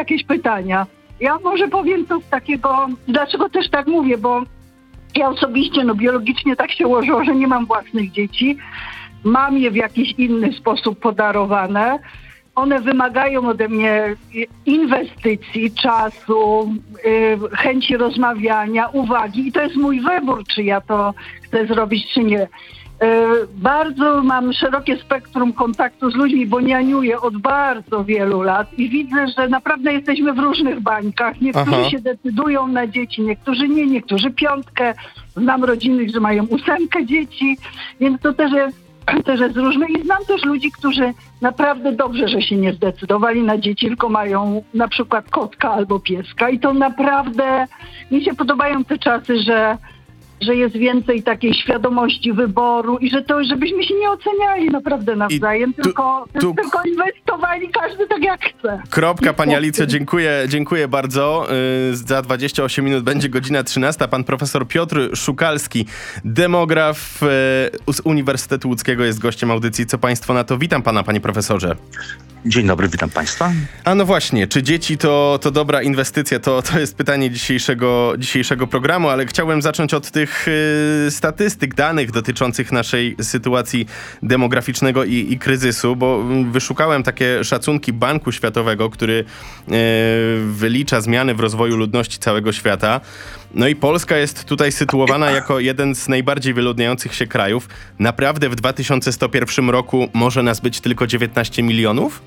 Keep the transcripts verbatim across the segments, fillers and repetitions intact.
jakieś pytania. Ja może powiem coś takiego, dlaczego też tak mówię, bo ja osobiście, no biologicznie tak się ułożyło, że nie mam własnych dzieci. Mam je w jakiś inny sposób podarowane. One wymagają ode mnie inwestycji, czasu, yy, chęci rozmawiania, uwagi i to jest mój wybór, czy ja to chcę zrobić, czy nie. Yy, bardzo mam szerokie spektrum kontaktu z ludźmi, bo nianiuję od bardzo wielu lat i widzę, że naprawdę jesteśmy w różnych bańkach. Niektórzy Aha. się decydują na dzieci, niektórzy nie, niektórzy piątkę. Znam rodziny, że mają ósemkę dzieci, więc to też jest też jest różne i znam też ludzi, którzy naprawdę dobrze, że się nie zdecydowali na dzieci, tylko mają na przykład kotka albo pieska i to naprawdę mi się podobają te czasy, że że jest więcej takiej świadomości wyboru i że to, żebyśmy się nie oceniali naprawdę nawzajem, tu- tylko, tu- tylko inwestowali każdy tak jak chce. Kropka, pani Alicjo, dziękuję, dziękuję bardzo. Yy, za dwadzieścia osiem minut będzie godzina trzynasta. Pan profesor Piotr Szukalski, demograf yy, z Uniwersytetu Łódzkiego, jest gościem audycji Co Państwo na to? Witam pana, panie profesorze. Dzień dobry, witam państwa. A no właśnie, czy dzieci to, to dobra inwestycja? To, to jest pytanie dzisiejszego, dzisiejszego programu, ale chciałbym zacząć od tych y, statystyk, danych dotyczących naszej sytuacji demograficznego i, i kryzysu, bo wyszukałem takie szacunki Banku Światowego, który y, wylicza zmiany w rozwoju ludności całego świata. No i Polska jest tutaj sytuowana jako jeden z najbardziej wyludniających się krajów. Naprawdę w dwa tysiące sto pierwszym roku może nas być tylko dziewiętnaście milionów?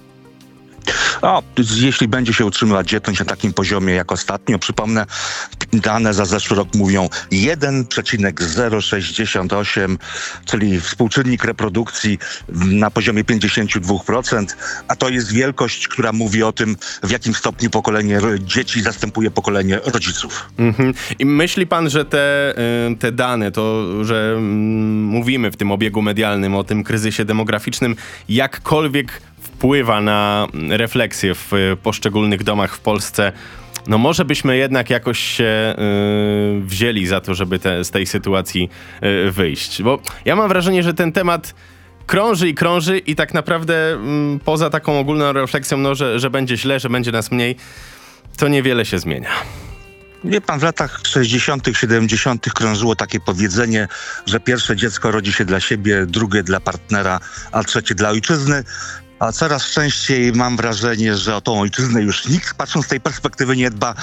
O, jeśli będzie się utrzymywać dzietność na takim poziomie jak ostatnio, przypomnę, dane za zeszły rok mówią jeden przecinek zero sześćdziesiąt osiem, czyli współczynnik reprodukcji na poziomie pięćdziesiąt dwa procent, a to jest wielkość, która mówi o tym, w jakim stopniu pokolenie dzieci zastępuje pokolenie rodziców. Mhm. I myśli pan, że te, y, te dane, to, że mm, mówimy w tym obiegu medialnym o tym kryzysie demograficznym, jakkolwiek wpływa na refleksję w y, poszczególnych domach w Polsce? No może byśmy jednak jakoś się y, wzięli za to, żeby te, z tej sytuacji y, wyjść. Bo ja mam wrażenie, że ten temat krąży i krąży i tak naprawdę mm, poza taką ogólną refleksją, no, że, że będzie źle, że będzie nas mniej, to niewiele się zmienia. Wie pan, w latach sześćdziesiątych, siedemdziesiątych krążyło takie powiedzenie, że pierwsze dziecko rodzi się dla siebie, drugie dla partnera, a trzecie dla ojczyzny. A coraz częściej mam wrażenie, że o tą ojczyznę już nikt, patrząc z tej perspektywy, nie dba,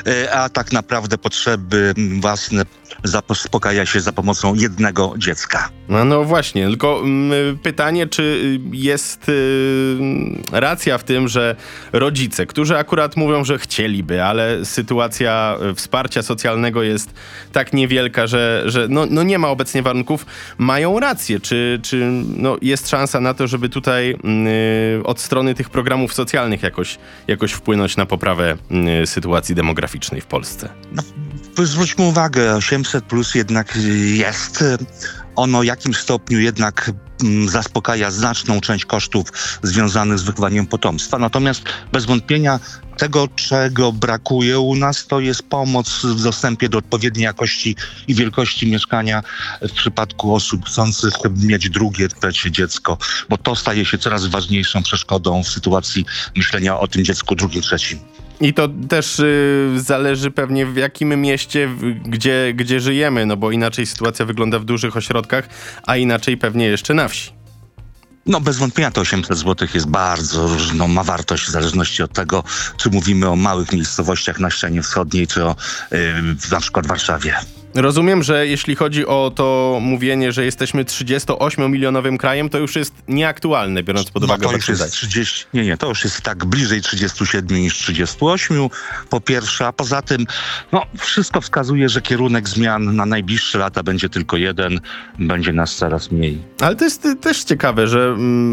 a tak naprawdę potrzeby własne zaspokaja się za pomocą jednego dziecka. No, no właśnie, tylko y, pytanie, czy jest y, racja w tym, że rodzice, którzy akurat mówią, że chcieliby, ale sytuacja wsparcia socjalnego jest tak niewielka, że, że no, no nie ma obecnie warunków, mają rację. Czy, czy no jest szansa na to, żeby tutaj y, od strony tych programów socjalnych jakoś, jakoś wpłynąć na poprawę y, sytuacji demograficznej w Polsce? No, zwróćmy uwagę, osiemset plus jednak jest. Ono w jakimś stopniu jednak mm, zaspokaja znaczną część kosztów związanych z wychowaniem potomstwa. Natomiast bez wątpienia tego, czego brakuje u nas, to jest pomoc w dostępie do odpowiedniej jakości i wielkości mieszkania w przypadku osób chcących mieć drugie, trzecie dziecko, bo to staje się coraz ważniejszą przeszkodą w sytuacji myślenia o tym dziecku drugim, trzecim. I to też y, zależy pewnie w jakim mieście, w, gdzie, gdzie żyjemy, no bo inaczej sytuacja wygląda w dużych ośrodkach, a inaczej pewnie jeszcze na wsi. No bez wątpienia to osiemset złotych jest bardzo różną, ma wartość w zależności od tego, czy mówimy o małych miejscowościach na ścianie wschodniej, czy o yy, na przykład Warszawie. Rozumiem, że jeśli chodzi o to mówienie, że jesteśmy trzydziestoośmiomilionowym krajem, to już jest nieaktualne, biorąc pod uwagę... No to już jest trzydzieści, nie, nie, to już jest tak bliżej trzydziestu siedmiu niż trzydziestu ośmiu, po pierwsze, a poza tym, no wszystko wskazuje, że kierunek zmian na najbliższe lata będzie tylko jeden, będzie nas coraz mniej. Ale to jest y, też ciekawe, że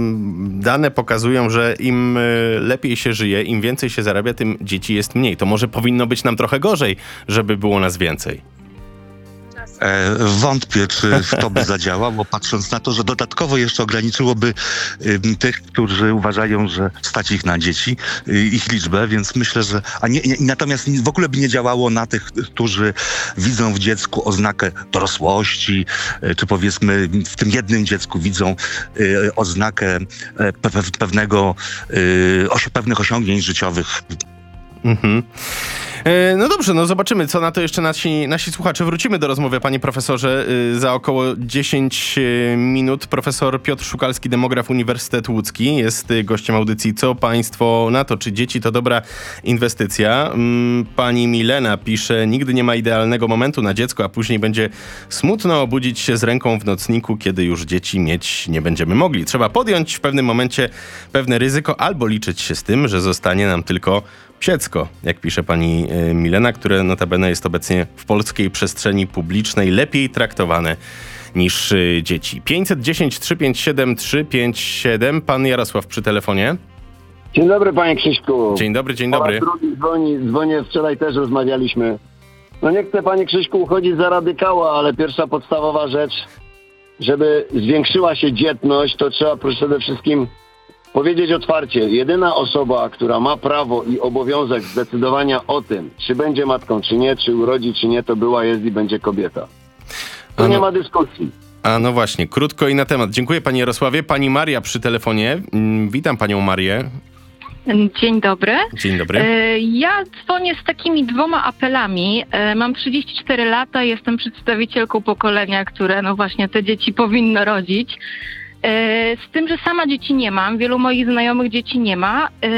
mm, dane pokazują, że im y, lepiej się żyje, im więcej się zarabia, tym dzieci jest mniej. To może powinno być nam trochę gorzej, żeby było nas więcej. E, wątpię, czy w to by zadziałało, bo patrząc na to, że dodatkowo jeszcze ograniczyłoby y, tych, którzy uważają, że stać ich na dzieci, y, ich liczbę, więc myślę, że... A nie, nie, natomiast w ogóle by nie działało na tych, którzy widzą w dziecku oznakę dorosłości, y, czy powiedzmy w tym jednym dziecku widzą y, oznakę y, pe, pewnego, y, osi, pewnych osiągnięć życiowych. Mhm. E, No dobrze, no zobaczymy, co na to jeszcze nasi, nasi słuchacze. Wrócimy do rozmowy, panie profesorze, y, za około dziesięć minut. Profesor Piotr Szukalski, demograf Uniwersytet Łódzki, jest y, gościem audycji Co państwo na to? Czy dzieci to dobra inwestycja? Mm, Pani Milena pisze, nigdy nie ma idealnego momentu na dziecko, a później będzie smutno obudzić się z ręką w nocniku, kiedy już dzieci mieć nie będziemy mogli. Trzeba podjąć w pewnym momencie pewne ryzyko albo liczyć się z tym, że zostanie nam tylko psiecko, jak pisze pani y, Milena, które notabene jest obecnie w polskiej przestrzeni publicznej lepiej traktowane niż y, dzieci. pięćset dziesięć trzysta pięćdziesiąt siedem trzysta pięćdziesiąt siedem. Pan Jarosław przy telefonie. Dzień dobry, panie Krzyśku. Dzień dobry, dzień Po raz dobry. drugi dzwoni, dzwonię, wczoraj też rozmawialiśmy. No nie chcę, panie Krzyśku, uchodzić za radykała, ale pierwsza podstawowa rzecz, żeby zwiększyła się dzietność, to trzeba przede wszystkim powiedzieć otwarcie. Jedyna osoba, która ma prawo i obowiązek zdecydowania o tym, czy będzie matką, czy nie, czy urodzi, czy nie, to była, jest i będzie kobieta. Tu A nie no- ma dyskusji. A no właśnie, krótko i na temat. Dziękuję panie Jarosławie. Pani Maria przy telefonie. Mm, Witam panią Marię. Dzień dobry. Dzień dobry. E, Ja dzwonię z takimi dwoma apelami. E, Mam trzydzieści cztery lata, jestem przedstawicielką pokolenia, które no właśnie te dzieci powinno rodzić. E, Z tym, że sama dzieci nie mam, wielu moich znajomych dzieci nie ma e,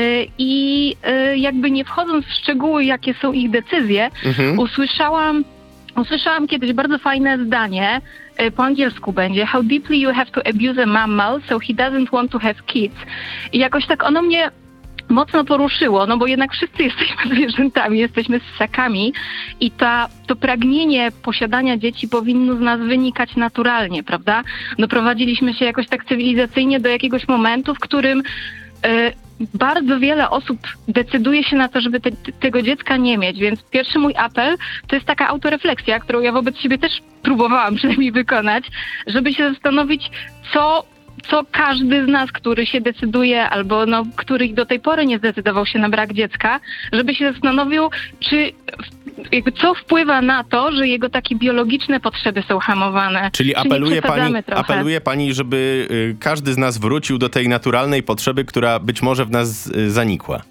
i e, jakby nie wchodząc w szczegóły, jakie są ich decyzje, Mhm. usłyszałam, usłyszałam kiedyś bardzo fajne zdanie, e, po angielsku będzie: how deeply you have to abuse a mammal so he doesn't want to have kids. I jakoś tak ono mnie mocno poruszyło, no bo jednak wszyscy jesteśmy zwierzętami, jesteśmy ssakami i ta, to pragnienie posiadania dzieci powinno z nas wynikać naturalnie, prawda? Doprowadziliśmy się jakoś tak cywilizacyjnie do jakiegoś momentu, w którym e, bardzo wiele osób decyduje się na to, żeby te, tego dziecka nie mieć, więc pierwszy mój apel to jest taka autorefleksja, którą ja wobec siebie też próbowałam przynajmniej wykonać, żeby się zastanowić, co co każdy z nas, który się decyduje, albo no, który do tej pory nie zdecydował się na brak dziecka, żeby się zastanowił, czy jakby co wpływa na to, że jego takie biologiczne potrzeby są hamowane. Czyli Czy nie apeluje pani, przesadzamy trochę? apeluje pani, żeby y, każdy z nas wrócił do tej naturalnej potrzeby, która być może w nas y, zanikła.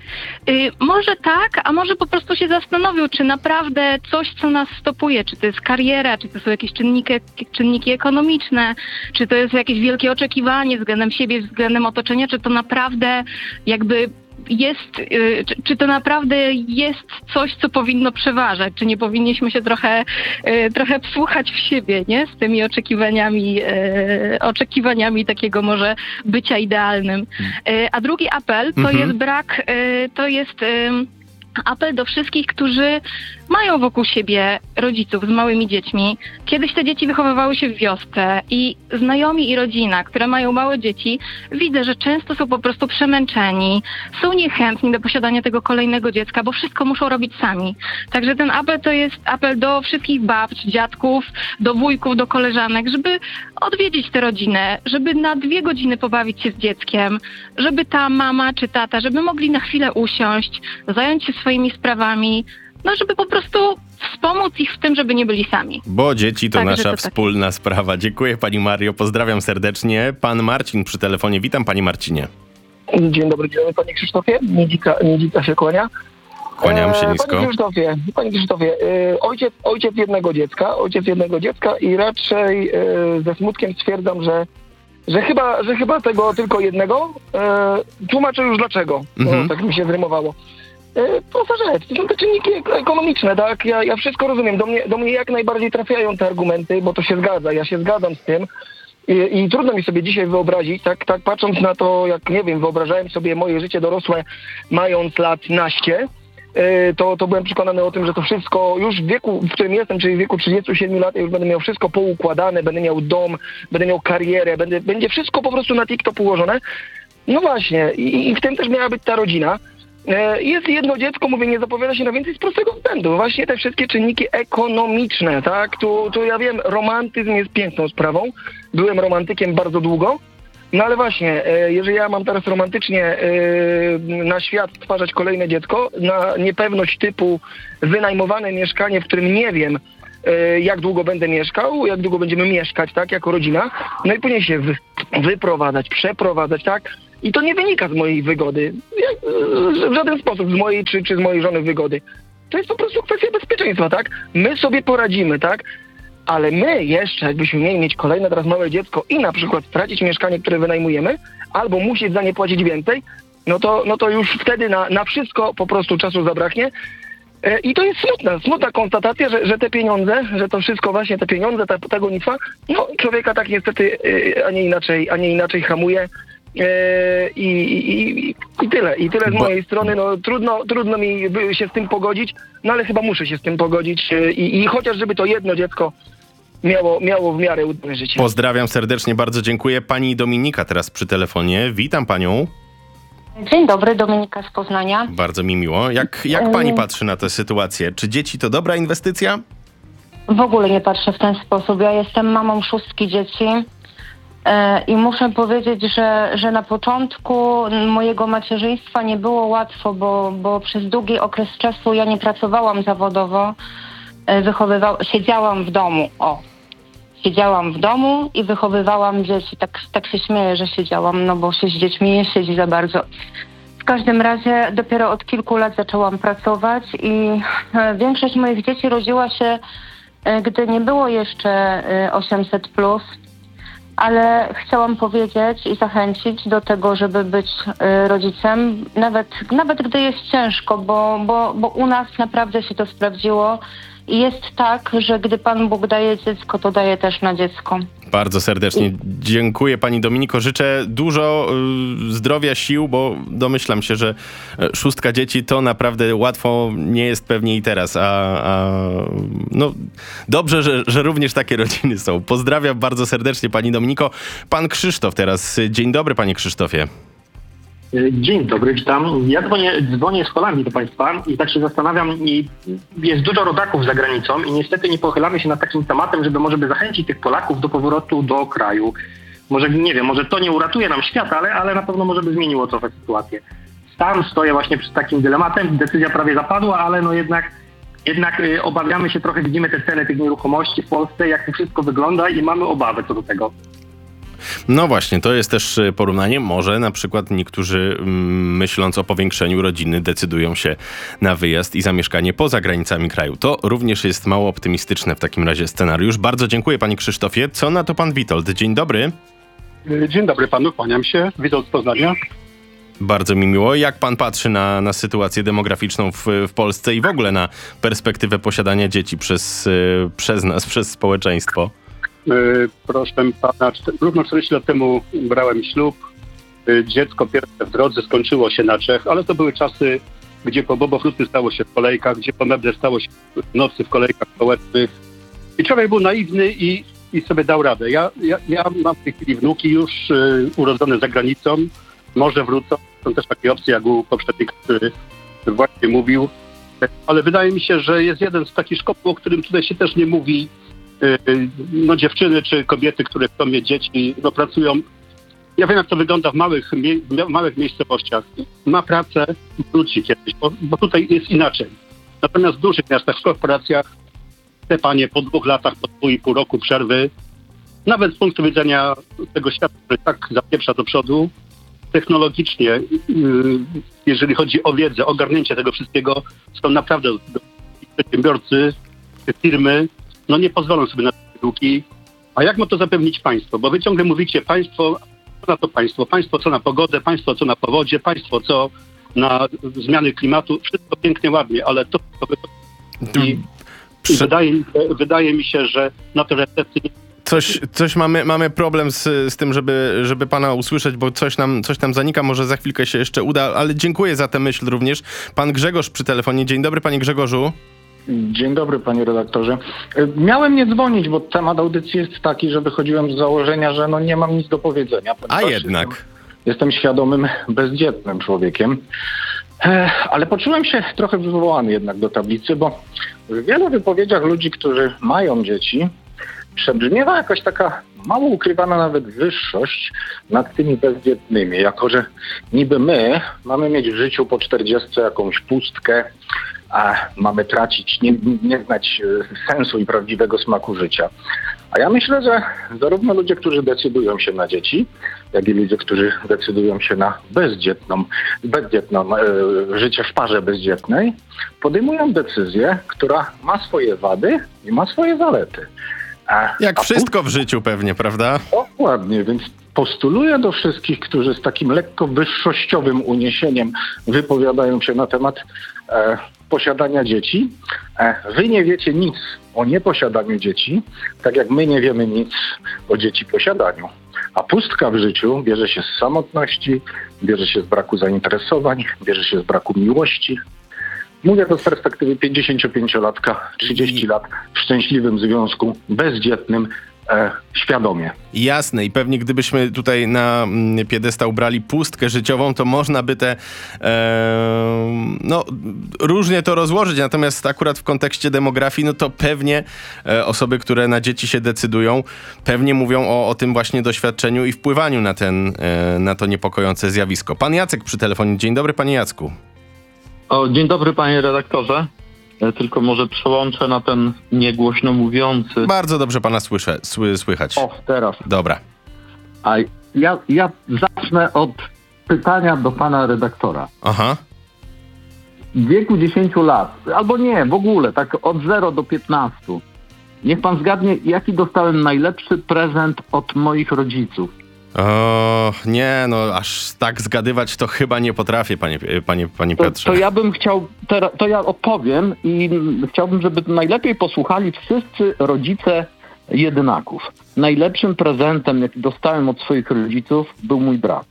Y, może tak, a może po prostu się zastanowił, czy naprawdę coś, co nas stopuje, czy to jest kariera, czy to są jakieś czynniki, czynniki ekonomiczne, czy to jest jakieś wielkie oczekiwanie względem siebie, względem otoczenia, czy to naprawdę jakby jest, y, czy, czy to naprawdę jest coś, co powinno przeważać, czy nie powinniśmy się trochę, y, trochę wsłuchać w siebie, nie? Z tymi oczekiwaniami, y, oczekiwaniami takiego może bycia idealnym. Y, a drugi apel to Mhm. jest brak, y, to jest y, apel do wszystkich, którzy mają wokół siebie rodziców z małymi dziećmi. Kiedyś te dzieci wychowywały się w wiosce i znajomi i rodzina, które mają małe dzieci, widzę, że często są po prostu przemęczeni, są niechętni do posiadania tego kolejnego dziecka, bo wszystko muszą robić sami. Także ten apel to jest apel do wszystkich babć, dziadków, do wujków, do koleżanek, żeby odwiedzić tę rodzinę, żeby na dwie godziny pobawić się z dzieckiem, żeby ta mama czy tata, żeby mogli na chwilę usiąść, zająć się swoimi sprawami, no żeby po prostu wspomóc ich w tym, żeby nie byli sami. Bo dzieci to Także nasza to tak. wspólna sprawa. Dziękuję pani Mario, pozdrawiam serdecznie. Pan Marcin przy telefonie. Witam panie Marcinie. Dzień dobry, dzień dobry panie Krzysztofie. Niedzika, niedzika się kłania. Kłaniam się E, nisko. Panie Krzysztofie, panie Krzysztofie e, ojciec, ojciec jednego dziecka, ojciec jednego dziecka i raczej e, ze smutkiem stwierdzam, że, że, chyba, że chyba tego tylko jednego. E, tłumaczę już dlaczego. Mhm. No, tak mi się zrymowało. E, prosta rzecz, to są te czynniki ek- ekonomiczne, tak? Ja, ja wszystko rozumiem. Do mnie, do mnie jak najbardziej trafiają te argumenty, bo to się zgadza. Ja się zgadzam z tym. I, I trudno mi sobie dzisiaj wyobrazić, tak, tak patrząc na to, jak nie wiem, wyobrażałem sobie moje życie dorosłe mając lat naście, yy, to, to byłem przekonany o tym, że to wszystko już w wieku, w którym jestem, czyli w wieku trzydziestu siedmiu lat, ja już będę miał wszystko poukładane, będę miał dom, będę miał karierę, będę, będzie wszystko po prostu na TikTok ułożone. No właśnie, i, i w tym też miała być ta rodzina. E, Jest jedno dziecko, mówię, nie zapowiada się na więcej z prostego względu. Właśnie te wszystkie czynniki ekonomiczne, tak? Tu, tu ja wiem, romantyzm jest piękną sprawą. Byłem romantykiem bardzo długo. No ale właśnie, e, jeżeli ja mam teraz romantycznie e, na świat stwarzać kolejne dziecko, na niepewność typu wynajmowane mieszkanie, w którym nie wiem, e, jak długo będę mieszkał, jak długo będziemy mieszkać, tak, jako rodzina, no i później się wy, wyprowadzać, przeprowadzać, tak? I to nie wynika z mojej wygody. Ja, w żaden sposób z mojej czy, czy z mojej żony wygody. To jest po prostu kwestia bezpieczeństwa, tak? My sobie poradzimy, tak? Ale my jeszcze, jakbyśmy mieli mieć kolejne teraz małe dziecko i na przykład stracić mieszkanie, które wynajmujemy, albo musieć za nie płacić więcej, no to, no to już wtedy na, na wszystko po prostu czasu zabraknie. E, I to jest smutna, smutna konstatacja, że, że te pieniądze, że to wszystko właśnie, te pieniądze, ta, ta gonitwa, no człowieka tak niestety, e, a nie inaczej, a nie inaczej hamuje. E, i, i, i, I tyle. I tyle z Bo- mojej strony. No trudno, trudno mi by się z tym pogodzić, no ale chyba muszę się z tym pogodzić. E, i, I chociaż żeby to jedno dziecko miało, miało w miarę udane życie. Pozdrawiam serdecznie, bardzo dziękuję. Pani Dominika teraz przy telefonie. Witam panią. Dzień dobry, Dominika z Poznania. Bardzo mi miło. Jak, jak pani patrzy na tę sytuację? Czy dzieci to dobra inwestycja? W ogóle nie patrzę w ten sposób. Ja jestem mamą szóstki dzieci e, i muszę powiedzieć, że, że na początku mojego macierzyństwa nie było łatwo, bo, bo przez długi okres czasu ja nie pracowałam zawodowo, e, wychowywa- siedziałam w domu, o. Siedziałam w domu i wychowywałam dzieci. Tak, tak się śmieję, że siedziałam, no bo się z dziećmi nie siedzi za bardzo. W każdym razie dopiero od kilku lat zaczęłam pracować i e, większość moich dzieci rodziła się, e, gdy nie było jeszcze e, osiemset plus, ale chciałam powiedzieć i zachęcić do tego, żeby być e, rodzicem, nawet, nawet gdy jest ciężko, bo, bo, bo u nas naprawdę się to sprawdziło. I jest tak, że gdy Pan Bóg daje dziecko, to daje też na dziecko. Bardzo serdecznie dziękuję pani Dominiko. Życzę dużo y, zdrowia, sił, bo domyślam się, że y, szóstka dzieci to naprawdę łatwo nie jest pewnie i teraz. A, a no dobrze, że, że również takie rodziny są. Pozdrawiam bardzo serdecznie pani Dominiko. Pan Krzysztof teraz. Dzień dobry panie Krzysztofie. Dzień dobry, witam. Ja dzwonię, dzwonię z Holandii do Państwa i tak się zastanawiam, i jest dużo rodaków za granicą i niestety nie pochylamy się nad takim tematem, żeby może by zachęcić tych Polaków do powrotu do kraju. Może, nie wiem, może to nie uratuje nam świata, ale, ale na pewno może by zmieniło trochę sytuację. Sam stoję właśnie przed takim dylematem, decyzja prawie zapadła, ale no jednak, jednak y, obawiamy się trochę, widzimy te ceny tych nieruchomości w Polsce, jak to wszystko wygląda i mamy obawy co do tego. No właśnie, to jest też porównanie. Może na przykład niektórzy mm, myśląc o powiększeniu rodziny decydują się na wyjazd i zamieszkanie poza granicami kraju. To również jest mało optymistyczne w takim razie scenariusz. Bardzo dziękuję panie Krzysztofie. Co na to pan Witold? Dzień dobry. Dzień dobry panu, kłaniam się. Witold z Poznania. Bardzo mi miło. Jak pan patrzy na, na sytuację demograficzną w, w Polsce i w ogóle na perspektywę posiadania dzieci przez, przez nas, przez społeczeństwo? Proszę pana, równo czterdzieści lat temu brałem ślub. Dziecko pierwsze w drodze skończyło się na Czech, ale to były czasy, gdzie po bobofruty stało się w kolejkach, gdzie po meble stało się w nocy w kolejkach społecznych. I człowiek był naiwny i, i sobie dał radę. Ja, ja, ja mam w tej chwili wnuki już y, urodzone za granicą. Może wrócą. Są też takie opcje, jak u poprzednika, który właśnie mówił. Ale wydaje mi się, że jest jeden z takich szkopów, o którym tutaj się też nie mówi. No dziewczyny czy kobiety, które chcą mieć dzieci, no pracują. Ja wiem, jak to wygląda w małych, mie- w małych miejscowościach. Ma pracę, wróci kiedyś, bo, bo tutaj jest inaczej. Natomiast w dużych miastach, w korporacjach te panie po dwóch latach, po dwóch i pół roku przerwy, nawet z punktu widzenia tego świata, który tak zapieprza do przodu, technologicznie, yy, jeżeli chodzi o wiedzę, ogarnięcie tego wszystkiego, są naprawdę przedsiębiorcy, firmy, no nie pozwolą sobie na te długi. A jak ma to zapewnić państwo? Bo wy ciągle mówicie państwo, co na to państwo? Państwo co na pogodę, państwo co na powodzie, państwo co na zmiany klimatu. Wszystko pięknie, ładnie, ale to... to i, i wydaje, mi się, wydaje mi się, że na to recepty... Coś, coś mamy, mamy problem z, z tym, żeby, żeby pana usłyszeć, bo coś nam, coś nam zanika. Może za chwilkę się jeszcze uda, ale dziękuję za tę myśl również. Pan Grzegorz przy telefonie. Dzień dobry, panie Grzegorzu. Dzień dobry, panie redaktorze. Miałem nie dzwonić, bo temat audycji jest taki, że wychodziłem z założenia, że no nie mam nic do powiedzenia. A jednak. Jestem, jestem świadomym, bezdzietnym człowiekiem. Ale poczułem się trochę wywołany jednak do tablicy, bo w wielu wypowiedziach ludzi, którzy mają dzieci, przebrzmiewa jakaś taka mało ukrywana nawet wyższość nad tymi bezdzietnymi, jako że niby my mamy mieć w życiu po czterdziestce jakąś pustkę, a mamy tracić, nie, nie znać sensu i prawdziwego smaku życia. A ja myślę, że zarówno ludzie, którzy decydują się na dzieci, jak i ludzie, którzy decydują się na bezdzietną, bezdzietną e, życie w parze bezdzietnej, podejmują decyzję, która ma swoje wady i ma swoje zalety. A, Jak a wszystko w życiu pewnie, prawda? Dokładnie, więc postuluję do wszystkich, którzy z takim lekko wyższościowym uniesieniem wypowiadają się na temat e, posiadania dzieci. E, wy nie wiecie nic o nieposiadaniu dzieci, tak jak my nie wiemy nic o dzieci posiadaniu. A pustka w życiu bierze się z samotności, bierze się z braku zainteresowań, bierze się z braku miłości. Mówię to z perspektywy pięćdziesięciopięciolatka, trzydzieści lat w szczęśliwym związku, bezdzietnym, e, świadomie. Jasne i pewnie gdybyśmy tutaj na mm, piedestał brali pustkę życiową, to można by te e, no różnie to rozłożyć, natomiast akurat w kontekście demografii, no to pewnie e, osoby, które na dzieci się decydują, pewnie mówią o, o tym właśnie doświadczeniu i wpływaniu na ten, e, na to niepokojące zjawisko. Pan Jacek przy telefonie. Dzień dobry, panie Jacku. O, dzień dobry, panie redaktorze. Ja tylko może przełączę na ten niegłośno mówiący. Bardzo dobrze pana słyszę, sły, słychać. O, teraz. Dobra. A ja, ja zacznę od pytania do pana redaktora. Aha. W wieku dziesięciu lat, albo nie, w ogóle, tak od zera do piętnastu. Niech pan zgadnie, jaki dostałem najlepszy prezent od moich rodziców. O, nie, no aż tak zgadywać to chyba nie potrafię, panie, panie, panie To, Piotrze. to ja bym chciał, teraz, to ja opowiem i chciałbym, żeby najlepiej posłuchali wszyscy rodzice jedynaków. Najlepszym prezentem, jaki dostałem od swoich rodziców, był mój brat.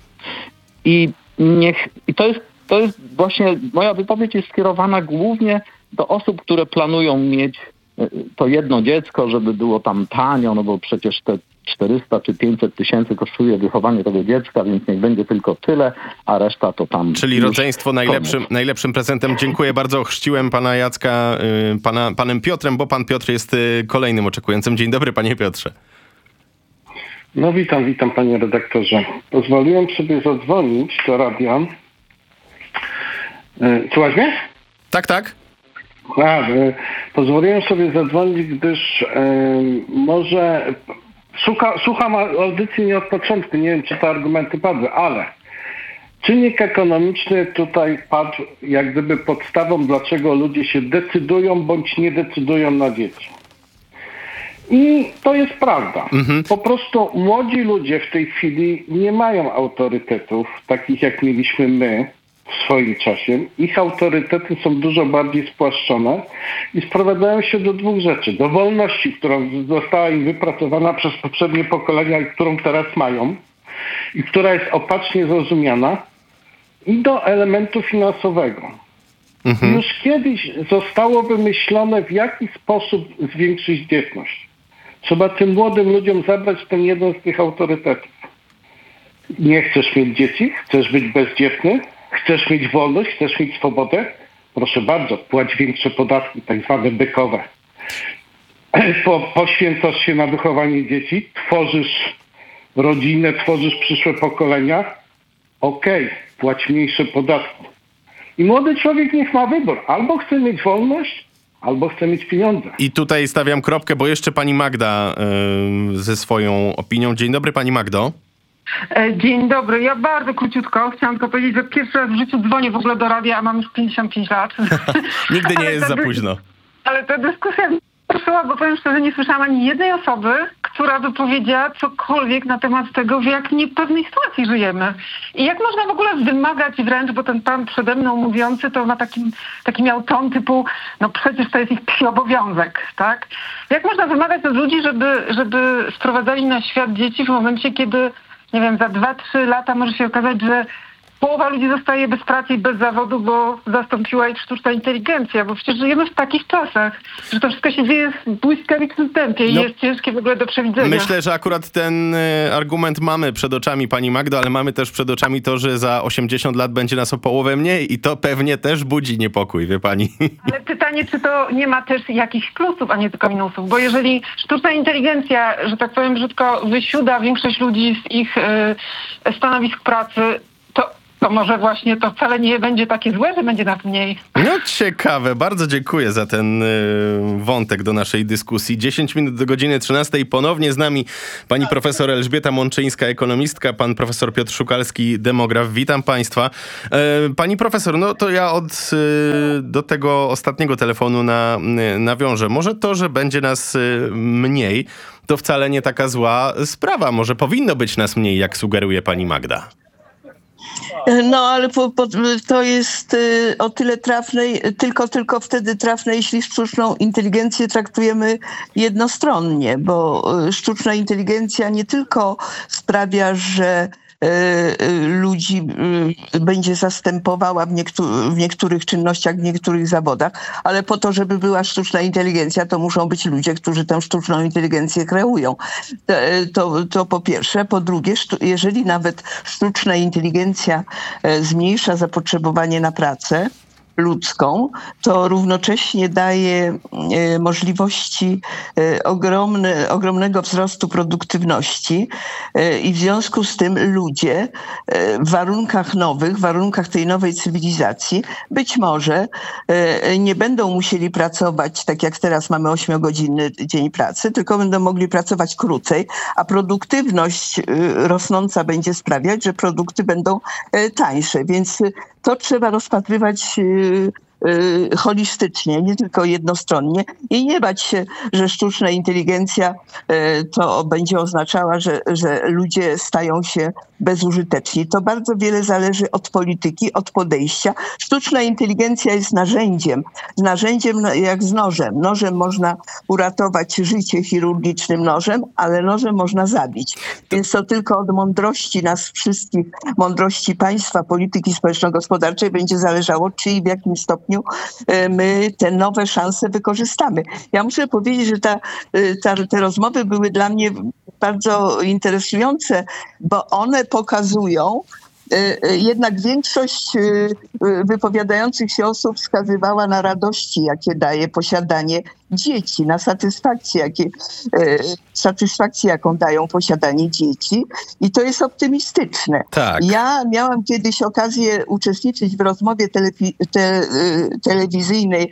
I niech, i to jest, to jest właśnie, moja wypowiedź jest skierowana głównie do osób, które planują mieć to jedno dziecko, żeby było tam tanio, no bo przecież te czterysta czy pięćset tysięcy kosztuje wychowanie tego dziecka, więc niech będzie tylko tyle, a reszta to tam... Czyli rodzeństwo najlepszym, najlepszym prezentem. Dziękuję bardzo. Chrzciłem pana Jacka y, pana, panem Piotrem, bo pan Piotr jest y, kolejnym oczekującym. Dzień dobry, panie Piotrze. No witam, witam panie redaktorze. Pozwoliłem sobie zadzwonić do radia. Y, Słuchaj mnie? Tak, tak. A, y, pozwoliłem sobie zadzwonić, gdyż y, może... Słucha, słucham audycji nie od początku, nie wiem, czy te argumenty padły, ale czynnik ekonomiczny tutaj padł jak gdyby podstawą, dlaczego ludzie się decydują bądź nie decydują na dzieci. I to jest prawda. Mhm. Po prostu młodzi ludzie w tej chwili nie mają autorytetów, takich jak mieliśmy my w swoim czasie. Ich autorytety są dużo bardziej spłaszczone i sprowadzają się do dwóch rzeczy. Do wolności, która została im wypracowana przez poprzednie pokolenia i którą teraz mają i która jest opacznie zrozumiana, i do elementu finansowego. Mhm. Już kiedyś zostało wymyślone, w jaki sposób zwiększyć dzietność. Trzeba tym młodym ludziom zabrać ten jeden z tych autorytetów. Nie chcesz mieć dzieci? Chcesz być bezdzietny? Chcesz mieć wolność? Chcesz mieć swobodę? Proszę bardzo, płać większe podatki, tak zwane bykowe. Po, poświęcasz się na wychowanie dzieci, tworzysz rodzinę, tworzysz przyszłe pokolenia. Okej, okay, płać mniejsze podatki. I młody człowiek niech ma wybór. Albo chce mieć wolność, albo chce mieć pieniądze. I tutaj stawiam kropkę, bo jeszcze pani Magda yy, ze swoją opinią. Dzień dobry, pani Magdo. Dzień dobry. Ja bardzo króciutko chciałam tylko powiedzieć, że pierwszy raz w życiu dzwonię w ogóle do radia, a mam już pięćdziesiąt pięć lat. Nigdy nie jest za dy- późno. Ale ta dyskusja mnie poruszyła, bo powiem szczerze, nie słyszałam ani jednej osoby, która by powiedziała cokolwiek na temat tego, w jak niepewnej sytuacji żyjemy. I jak można w ogóle wymagać wręcz, bo ten pan przede mną mówiący to ma taki, taki miał ton typu, no przecież to jest ich psi obowiązek, tak? Jak można wymagać od ludzi, żeby, żeby sprowadzali na świat dzieci w momencie, kiedy nie wiem, za dwa, trzy lata może się okazać, że połowa ludzi zostaje bez pracy i bez zawodu, bo zastąpiła ich sztuczna inteligencja, bo przecież żyjemy w takich czasach, że to wszystko się dzieje w błyskawicznym tempie i no, jest ciężkie w ogóle do przewidzenia. Myślę, że akurat ten y, argument mamy przed oczami, pani Magdo, ale mamy też przed oczami to, że za osiemdziesiąt lat będzie nas o połowę mniej i to pewnie też budzi niepokój, wie pani. Ale pytanie, czy to nie ma też jakichś plusów, a nie tylko minusów, bo jeżeli sztuczna inteligencja, że tak powiem brzydko, wysiuda większość ludzi z ich y, stanowisk pracy, to to może właśnie to wcale nie będzie takie złe, że będzie nas mniej. No ciekawe, bardzo dziękuję za ten y, wątek do naszej dyskusji. dziesięć minut do godziny trzynastej. Ponownie z nami pani profesor Elżbieta Mączyńska, ekonomistka, pan profesor Piotr Szukalski, demograf. Witam państwa. E, pani profesor, no to ja od y, do tego ostatniego telefonu na, y, nawiążę. Może to, że będzie nas y, mniej, to wcale nie taka zła sprawa. Może powinno być nas mniej, jak sugeruje pani Magda. No, ale po, po, to jest y, o tyle trafne, tylko, tylko wtedy trafne, jeśli sztuczną inteligencję traktujemy jednostronnie, bo y, sztuczna inteligencja nie tylko sprawia, że ludzi będzie zastępowała w, niektó- w niektórych czynnościach, w niektórych zawodach, ale po to, żeby była sztuczna inteligencja, to muszą być ludzie, którzy tę sztuczną inteligencję kreują. To, to, to po pierwsze. Po drugie, sztu- jeżeli nawet sztuczna inteligencja zmniejsza zapotrzebowanie na pracę ludzką, to równocześnie daje e, możliwości e, ogromny, ogromnego wzrostu produktywności e, i w związku z tym ludzie e, w warunkach nowych, w warunkach tej nowej cywilizacji być może e, nie będą musieli pracować tak jak teraz mamy ośmiogodzinny dzień pracy, tylko będą mogli pracować krócej, a produktywność e, rosnąca będzie sprawiać, że produkty będą e, tańsze, więc to trzeba rozpatrywać holistycznie, nie tylko jednostronnie i nie bać się, że sztuczna inteligencja to będzie oznaczała, że, że ludzie stają się bezużyteczni. To bardzo wiele zależy od polityki, od podejścia. Sztuczna inteligencja jest narzędziem, narzędziem jak z nożem. Nożem można uratować życie chirurgicznym nożem, ale nożem można zabić. Więc to tylko od mądrości nas wszystkich, mądrości państwa, polityki społeczno-gospodarczej będzie zależało, czy i w jakim stopniu my te nowe szanse wykorzystamy. Ja muszę powiedzieć, że ta, ta, te rozmowy były dla mnie bardzo interesujące, bo one pokazują, jednak większość wypowiadających się osób wskazywała na radości, jakie daje posiadanie dzieci, na satysfakcję, jakie, satysfakcję, jaką dają posiadanie dzieci i to jest optymistyczne. Tak. Ja miałam kiedyś okazję uczestniczyć w rozmowie telewi- te, telewizyjnej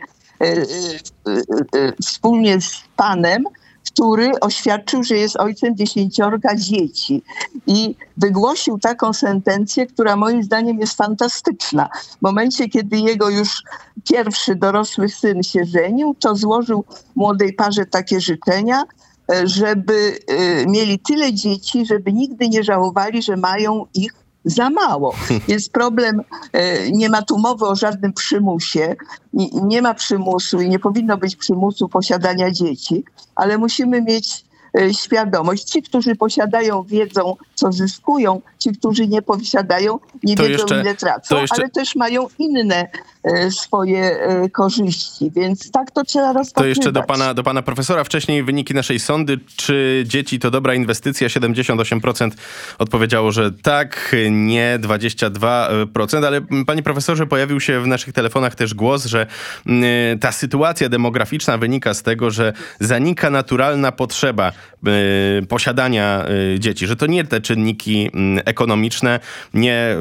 wspólnie z panem, który oświadczył, że jest ojcem dziesięciorga dzieci i wygłosił taką sentencję, która moim zdaniem jest fantastyczna. W momencie, kiedy jego już pierwszy dorosły syn się żenił, to złożył młodej parze takie życzenia, żeby mieli tyle dzieci, żeby nigdy nie żałowali, że mają ich za mało. Więc problem, nie ma tu mowy o żadnym przymusie, nie ma przymusu i nie powinno być przymusu posiadania dzieci, ale musimy mieć świadomość. Ci, którzy posiadają, wiedzą, co zyskują. Ci, którzy nie posiadają, nie to wiedzą, jeszcze, ile tracą, jeszcze... ale też mają inne e, swoje e, korzyści, więc tak to trzeba rozpatrywać. To jeszcze do pana, do pana profesora. Wcześniej wyniki naszej sondy, czy dzieci to dobra inwestycja? siedemdziesiąt osiem procent odpowiedziało, że tak, nie dwadzieścia dwa procent, ale panie profesorze, pojawił się w naszych telefonach też głos, że y, ta sytuacja demograficzna wynika z tego, że zanika naturalna potrzeba y, posiadania y, dzieci, że to nie te czynniki y, ekonomiczne, nie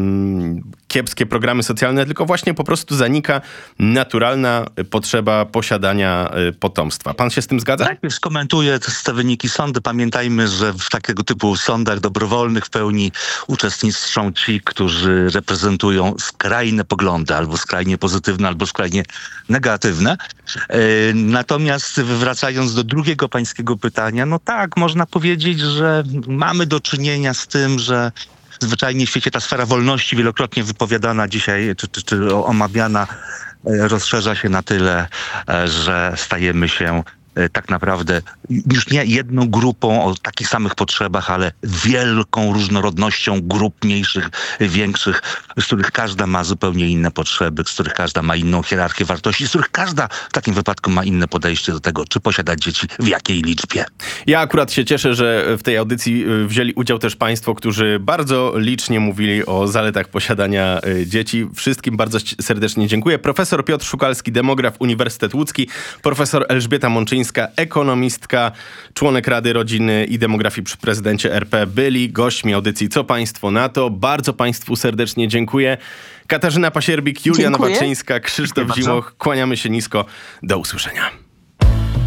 y, kiepskie programy socjalne, tylko właśnie po prostu zanika naturalna potrzeba posiadania y, potomstwa. Pan się z tym zgadza? Najpierw skomentuję te wyniki sądy. Pamiętajmy, że w takiego typu sądach dobrowolnych w pełni uczestniczą ci, którzy reprezentują skrajne poglądy, albo skrajnie pozytywne, albo skrajnie negatywne. Yy, natomiast wracając do drugiego pańskiego pytania, no tak, można powiedzieć, że mamy do czynienia z tym, że zwyczajnie w świecie ta sfera wolności wielokrotnie wypowiadana dzisiaj, czy, czy, czy omawiana, rozszerza się na tyle, że stajemy się tak naprawdę już nie jedną grupą o takich samych potrzebach, ale wielką różnorodnością grup mniejszych, większych, z których każda ma zupełnie inne potrzeby, z których każda ma inną hierarchię wartości, z których każda w takim wypadku ma inne podejście do tego, czy posiadać dzieci, w jakiej liczbie. Ja akurat się cieszę, że w tej audycji wzięli udział też państwo, którzy bardzo licznie mówili o zaletach posiadania dzieci. Wszystkim bardzo serdecznie dziękuję. Profesor Piotr Szukalski, demograf, Uniwersytet Łódzki, profesor Elżbieta Mączyńska, Nowaczyńska, ekonomistka, członek Rady Rodziny i Demografii przy prezydencie R P, byli gośćmi audycji Co Państwo na to. Bardzo Państwu serdecznie dziękuję. Katarzyna Pasierbik, Julia Dziękuję. Nowaczyńska, Krzysztof Dziękuję Zimoch. Kłaniamy się nisko. Do usłyszenia.